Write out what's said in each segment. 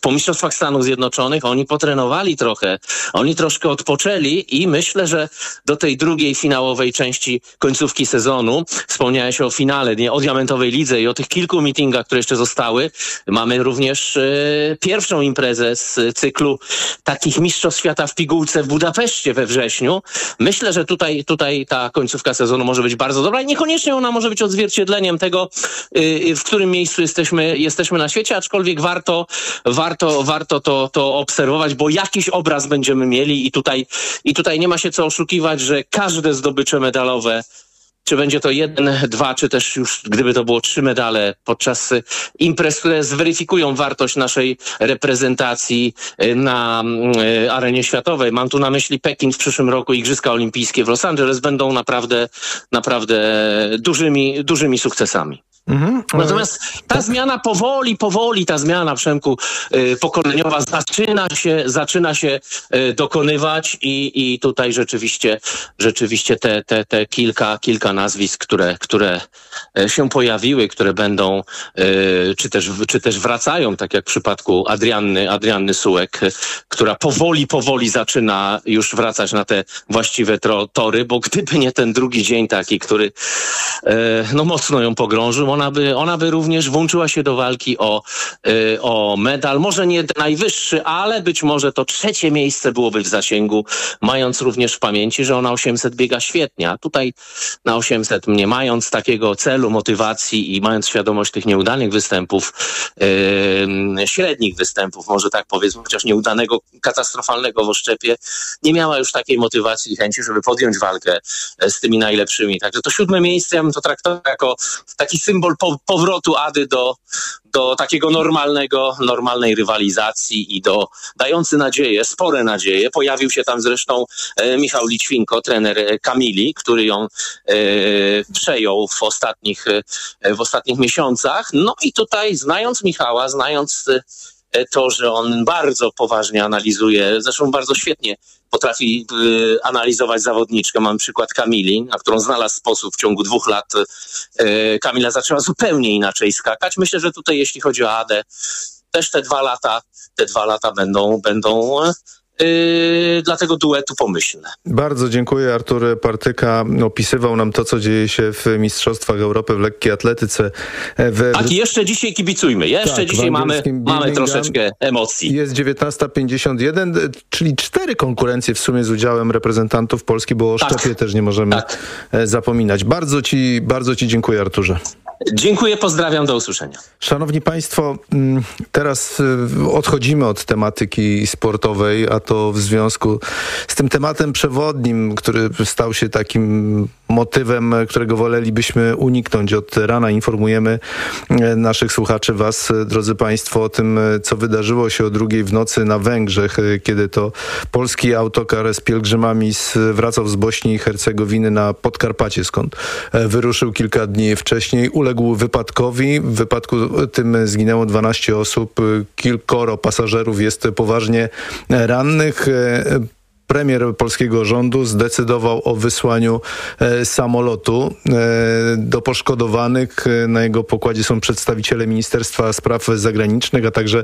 po Mistrzostwach Stanów Zjednoczonych, oni potrenowali trochę, oni troszkę odpoczęli i myślę, że do tej drugiej finałowej części końcówki sezonu, wspomniałeś o finale, nie, o Diamentowej Lidze i o tych kilku meetingach, które jeszcze zostały, mamy również pierwszą imprezę z cyklu takich Mistrzostw Świata w pigułce w Budapeszcie we wrześniu. Myślę, że tutaj ta końcówka sezonu może być bardzo dobra i niekoniecznie ona może być odzwierciedleniem tego, w którym miejscu jesteśmy na świecie, aczkolwiek warto to obserwować, bo jakiś obraz będziemy mieli i tutaj nie ma się co oszukiwać, że każde zdobycze medalowe, czy będzie to 1, 2, czy też już gdyby to było 3 medale podczas imprez, które zweryfikują wartość naszej reprezentacji na arenie światowej. Mam tu na myśli Pekin w przyszłym roku, Igrzyska Olimpijskie w Los Angeles będą naprawdę dużymi sukcesami. Natomiast ta zmiana powoli ta zmiana, Przemku, pokoleniowa zaczyna się dokonywać i tutaj rzeczywiście te kilka nazwisk, które się pojawiły, które będą czy też wracają, tak jak w przypadku Adrianny Sułek, która powoli zaczyna już wracać na te właściwe tory, bo gdyby nie ten drugi dzień taki, który mocno ją pogrążył, ona by również włączyła się do walki o medal. Może nie najwyższy, ale być może to 3. miejsce byłoby w zasięgu, mając również w pamięci, że ona 800 biega świetnie. A tutaj na 800, nie mając takiego celu, motywacji i mając świadomość tych nieudanych występów, średnich występów, może tak powiedzmy, chociaż nieudanego, katastrofalnego w oszczepie, nie miała już takiej motywacji i chęci, żeby podjąć walkę z tymi najlepszymi. Także to 7. miejsce ja bym to traktował jako taki symbol powrotu Ady do takiego normalnej rywalizacji i dający nadzieję, spore nadzieje. Pojawił się tam zresztą Michał Lićwinko, trener Kamili, który ją przejął w ostatnich miesiącach. No i tutaj znając Michała, znając to, że on bardzo poważnie analizuje, zresztą bardzo świetnie potrafi analizować zawodniczkę. Mam przykład Kamili, na którą znalazł sposób w ciągu 2 lat. Kamila zaczęła zupełnie inaczej skakać. Myślę, że tutaj jeśli chodzi o Adę, też te 2 lata będą dla tego duetu pomyślne. Bardzo dziękuję. Artur Partyka opisywał nam to, co dzieje się w Mistrzostwach Europy w lekkiej atletyce. Tak, i jeszcze dzisiaj kibicujmy. Dzisiaj mamy troszeczkę emocji. Jest 19:51, czyli 4 konkurencje w sumie z udziałem reprezentantów Polski, bo o Szczepie też nie możemy zapominać. Bardzo ci dziękuję, Arturze. Dziękuję, pozdrawiam, do usłyszenia. Szanowni Państwo, teraz odchodzimy od tematyki sportowej, a to w związku z tym tematem przewodnim, który stał się takim motywem, którego wolelibyśmy uniknąć. Od rana informujemy naszych słuchaczy, was, drodzy Państwo, o tym, co wydarzyło się o 2:00 w nocy na Węgrzech, kiedy to polski autokar z pielgrzymami wracał z Bośni i Hercegowiny na Podkarpacie, skąd wyruszył kilka dni wcześniej. Uległ wypadkowi. W wypadku tym zginęło 12 osób. Kilkoro pasażerów jest poważnie rannych. Premier polskiego rządu zdecydował o wysłaniu samolotu do poszkodowanych. Na jego pokładzie są przedstawiciele Ministerstwa Spraw Zagranicznych, a także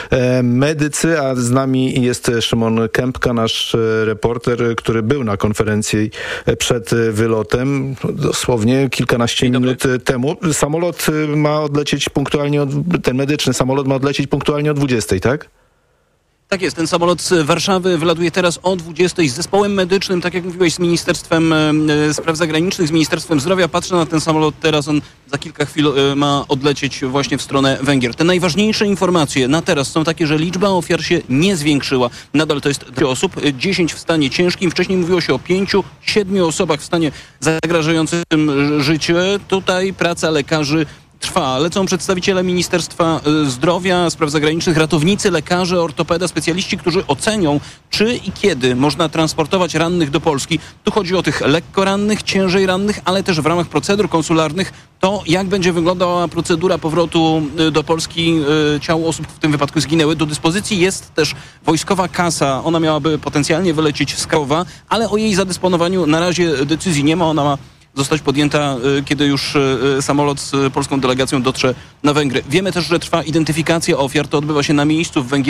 medycy, a z nami jest Szymon Kępka, nasz reporter, który był na konferencji przed wylotem, dosłownie kilkanaście minut temu. Samolot ma odlecieć punktualnie, ten medyczny samolot ma odlecieć punktualnie o 20:00, tak? Tak jest, ten samolot z Warszawy wylatuje teraz o 20:00 z zespołem medycznym, tak jak mówiłeś, z Ministerstwem Spraw Zagranicznych, z Ministerstwem Zdrowia. Patrzę na ten samolot teraz, on za kilka chwil ma odlecieć właśnie w stronę Węgier. Te najważniejsze informacje na teraz są takie, że liczba ofiar się nie zwiększyła. Nadal to jest 3 osób, 10 w stanie ciężkim. Wcześniej mówiło się o 5-7 osobach w stanie zagrażającym życie. Tutaj praca lekarzy trwa. Lecą przedstawiciele Ministerstwa Zdrowia, Spraw Zagranicznych, ratownicy, lekarze, ortopeda, specjaliści, którzy ocenią, czy i kiedy można transportować rannych do Polski. Tu chodzi o tych lekko rannych, ciężej rannych, ale też w ramach procedur konsularnych to, jak będzie wyglądała procedura powrotu do Polski ciał osób, w tym wypadku zginęły. Do dyspozycji jest też wojskowa kasa. Ona miałaby potencjalnie wylecieć z Krakowa, ale o jej zadysponowaniu na razie decyzji nie ma. Ona ma zostać podjęta, kiedy już samolot z polską delegacją dotrze na Węgry. Wiemy też, że trwa identyfikacja ofiar. To odbywa się na miejscu w Węgierach.